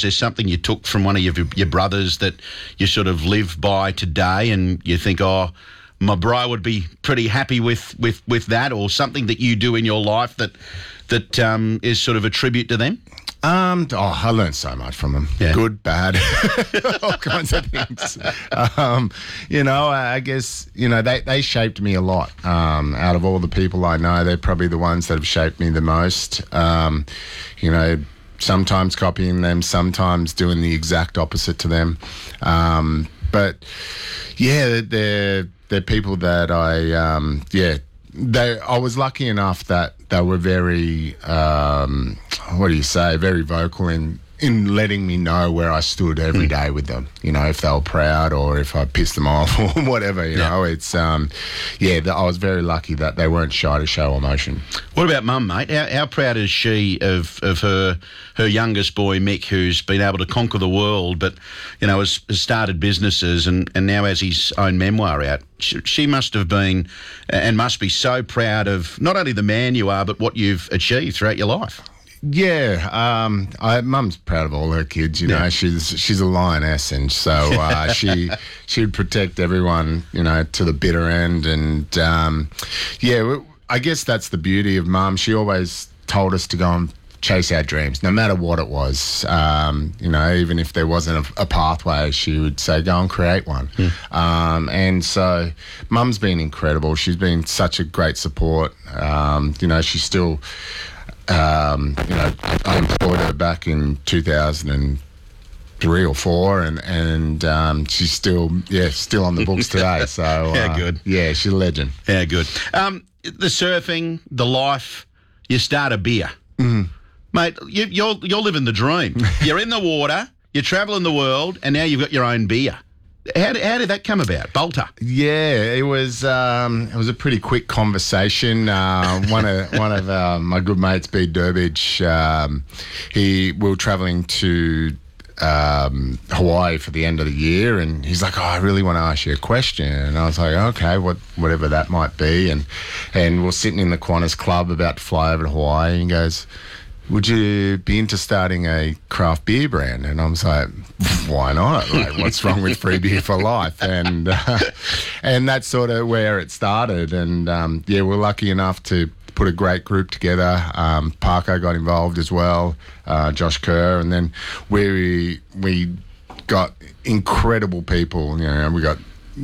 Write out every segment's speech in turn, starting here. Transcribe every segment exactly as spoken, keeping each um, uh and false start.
is there something you took from one of your, your brothers that you sort of live by today and you think, oh, my bro would be pretty happy with, with, with that, or something that you do in your life that that um, is sort of a tribute to them? Um, oh, I learned so much from them. Yeah. Good, bad, all kinds of things. Um, you know, I guess, you know, they, they shaped me a lot. Um, out of all the people I know, they're probably the ones that have shaped me the most. Um, you know, sometimes copying them, sometimes doing the exact opposite to them. Um, but, yeah, they're, they're people that I, um, yeah, They, I was lucky enough that they were very, um, what do you say, very vocal in, in letting me know where I stood every day with them. You know, if they were proud or if I pissed them off or whatever, you yeah. know. It's, um, yeah, I was very lucky that they weren't shy to show emotion. What about Mum, mate? How, how proud is she of, of her her youngest boy, Mick, who's been able to conquer the world, but, you know, has, has started businesses and, and now has his own memoir out? She, she must have been and must be so proud of not only the man you are, but what you've achieved throughout your life. Yeah, um, I, Mum's proud of all her kids. You know, Yeah. she's she's a lioness, and so uh, she she would protect everyone, you know, to the bitter end. And um, yeah, I guess that's the beauty of Mum. She always told us to go and chase our dreams, no matter what it was. Um, you know, even if there wasn't a, a pathway, she would say, go and create one. Mm. Um, and so Mum's been incredible. She's been such a great support. Um, you know, she's still... Um, you know, I employed her back in two thousand three or four, and and um, she's still, yeah, still on the books today. So yeah, uh, good. Yeah, she's a legend. Yeah, good. Um, the surfing, the life. You start a beer, Mm. mate. You, you're you're living the dream. You're in the water. You're travelling the world, and now you've got your own beer. How did, how did that come about, Bolter? Yeah, it was um, it was a pretty quick conversation. Uh, one of one of uh, my good mates, B. Durbidge, um, he we were travelling to um, Hawaii for the end of the year, and he's like, "Oh, I really want to ask you a question." And I was like, "Okay, what whatever that might be." And and we're sitting in the Qantas Club about to fly over to Hawaii, and he goes, would you be into starting a craft beer brand? And I was like, why not? Like, what's wrong with free beer for life? And uh, and that's sort of where it started. And um, yeah, we're lucky enough to put a great group together. Um, Parko got involved as well, uh, Josh Kerr, and then we we got incredible people. You know, we got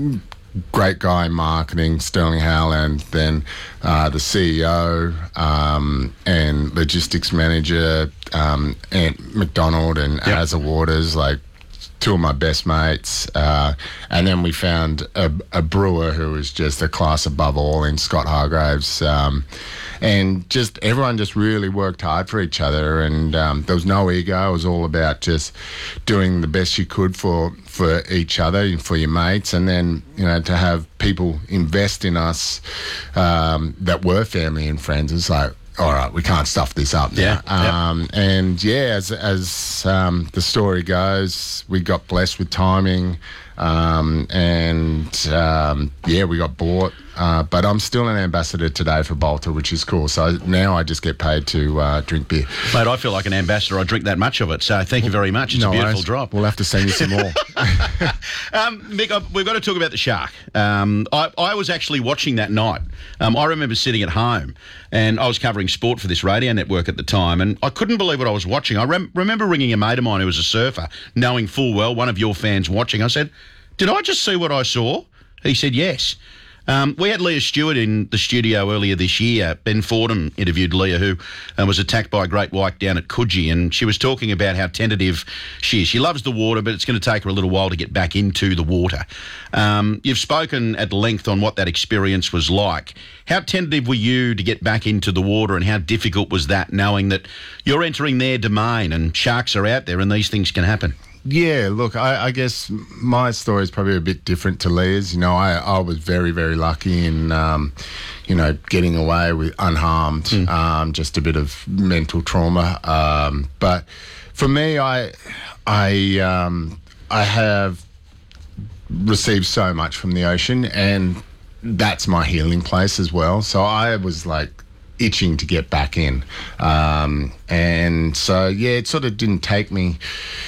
great guy in marketing, Sterling Howland, then uh, the C E O um, and logistics manager, um, Ant McDonald and yep. Azza Waters, like two of my best mates. Uh, and then we found a, a brewer who was just a class above all in Scott Hargraves. Um, and just everyone just really worked hard for each other, and um, there was no ego. It was all about just doing the best you could for for each other and for your mates, and then, you know, to have people invest in us um, that were family and friends. It's like, all right, we can't stuff this up now. Yeah, um, yep. And yeah, as as um, the story goes, we got blessed with timing, um, and um, yeah, we got bought. Uh, but I'm still an ambassador today for Bolter, which is cool. So now I just get paid to uh, drink beer. Mate, I feel like an ambassador. I drink that much of it. So thank you very much. It's no a beautiful worries. drop. We'll have to send you some more. um, Mick, I, we've got to talk about the shark. Um, I, I was actually watching that night. Um, I remember sitting at home, and I was covering sport for this radio network at the time, and I couldn't believe what I was watching. I rem- remember ringing a mate of mine who was a surfer, knowing full well one of your fans watching. I said, did I just see what I saw? He said, yes. Um, we had Leah Stewart in the studio earlier this year. Ben Fordham interviewed Leah, who uh, was attacked by a great white down at Coogee, and she was talking about how tentative she is. She loves the water, but it's going to take her a little while to get back into the water. Um, you've spoken at length on what that experience was like. How tentative were you to get back into the water, and how difficult was that, knowing that you're entering their domain and sharks are out there and these things can happen? Yeah, look, I, I guess my story is probably a bit different to Leah's. You know, I, I was very, very lucky in, um, you know, getting away with unharmed, mm. um, just a bit of mental trauma. Um, but for me, I, I, um, I have received so much from the ocean, and that's my healing place as well. So I was like itching to get back in. Um, and so, yeah, it sort of didn't take me